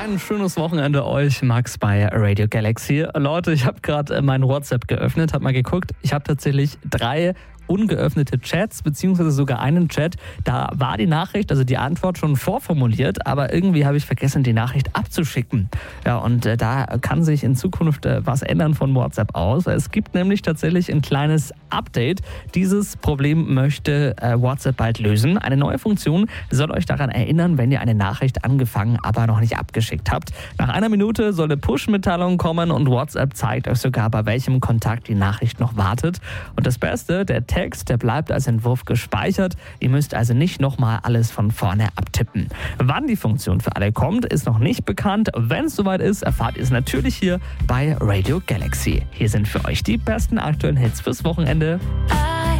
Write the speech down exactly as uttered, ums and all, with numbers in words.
Ein schönes Wochenende euch, Max bei Radio Galaxy. Leute, ich habe gerade mein WhatsApp geöffnet, habe mal geguckt. Ich habe tatsächlich drei ungeöffnete Chats, beziehungsweise sogar einen Chat. Da war die Nachricht, also die Antwort schon vorformuliert, aber irgendwie habe ich vergessen, die Nachricht abzuschicken. Ja, und äh, da kann sich in Zukunft äh, was ändern von WhatsApp aus. Es gibt nämlich tatsächlich ein kleines Update. Dieses Problem möchte äh, WhatsApp bald lösen. Eine neue Funktion soll euch daran erinnern, wenn ihr eine Nachricht angefangen, aber noch nicht abgeschickt habt. Nach einer Minute soll eine Push-Mitteilung kommen und WhatsApp zeigt euch sogar, bei welchem Kontakt die Nachricht noch wartet. Und das Beste, der Text, der bleibt als Entwurf gespeichert. Ihr müsst also nicht nochmal alles von vorne abtippen. Wann die Funktion für alle kommt, ist noch nicht bekannt. Wenn es soweit ist, erfahrt ihr es natürlich hier bei Radio Galaxy. Hier sind für euch die besten aktuellen Hits fürs Wochenende.